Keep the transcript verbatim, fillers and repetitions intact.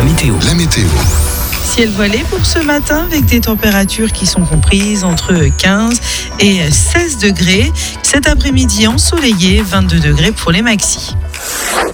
météo. La météo. Ciel voilé pour ce matin avec des températures qui sont comprises entre quinze et seize degrés. Cet après-midi ensoleillé, vingt-deux degrés pour les maxis.